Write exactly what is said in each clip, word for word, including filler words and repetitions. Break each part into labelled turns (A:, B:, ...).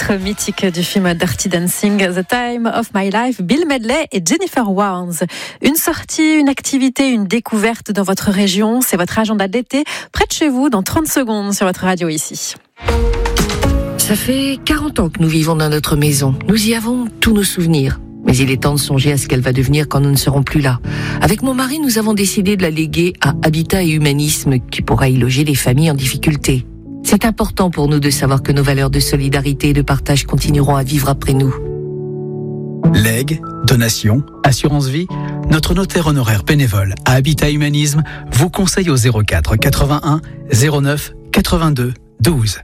A: titre mythique du film Dirty Dancing, The Time of My Life, Bill Medley et Jennifer Warnes. Une sortie, une activité, une découverte dans votre région, c'est votre agenda de l'été, près de chez vous, dans trente secondes sur votre radio ici.
B: Ça fait quarante ans que nous vivons dans notre maison. Nous y avons tous nos souvenirs. Mais il est temps de songer à ce qu'elle va devenir quand nous ne serons plus là. Avec mon mari, nous avons décidé de la léguer à Habitat et Humanisme, qui pourra y loger les familles en difficulté. C'est important pour nous de savoir que nos valeurs de solidarité et de partage continueront à vivre après nous.
C: Legs, donations, assurance vie, notre notaire honoraire bénévole à Habitat Humanisme vous conseille au zéro quatre quatre-vingt-un zéro neuf quatre-vingt-deux douze.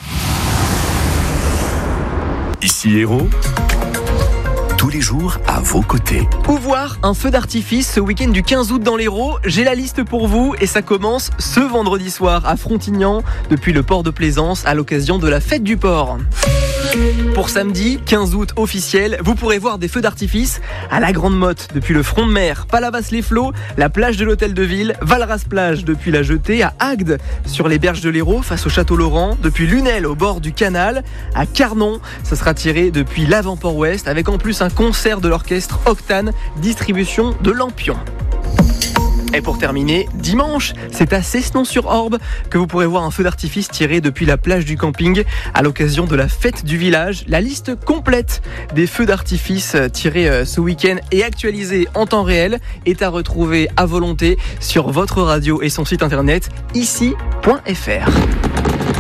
D: Ici Héros, tous les jours à vos côtés.
E: Où voir un feu d'artifice ce week-end du quinze août dans l'Hérault? J'ai la liste pour vous et ça commence ce vendredi soir à Frontignan, depuis le port de Plaisance à l'occasion de la fête du port. Pour samedi, quinze août officiel, vous pourrez voir des feux d'artifice à la Grande Motte, depuis le front de mer, Palavas-les-Flots, la plage de l'Hôtel de Ville, Valras-Plage depuis la Jetée, à Agde, sur les berges de l'Hérault face au Château Laurent, depuis Lunel au bord du canal, à Carnon, ça sera tiré depuis l'Avant-Port-Ouest, avec en plus un concert de l'orchestre Octane, distribution de Lampion. Et pour terminer, dimanche, c'est à Cessenon-sur-Orbe que vous pourrez voir un feu d'artifice tiré depuis la plage du camping à l'occasion de la fête du village. La liste complète des feux d'artifice tirés ce week-end et actualisée en temps réel est à retrouver à volonté sur votre radio et son site internet ici point f r.